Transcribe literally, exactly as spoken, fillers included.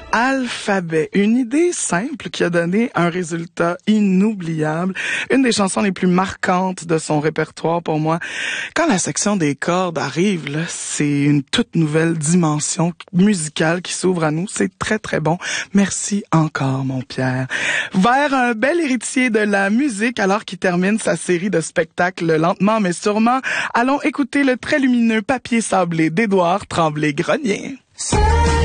Alphabet, une idée simple qui a donné un résultat inoubliable. Une des chansons les plus marquantes de son répertoire pour moi. Quand la section des cordes arrive, là, c'est une toute nouvelle dimension musicale qui s'ouvre à nous. C'est très, très bon. Merci encore, mon Pierre. Vers un bel héritier de la musique, alors qu'il termine sa série de spectacles lentement mais sûrement, allons écouter le très lumineux Papier sablé d'Édouard Tremblay-Grenier.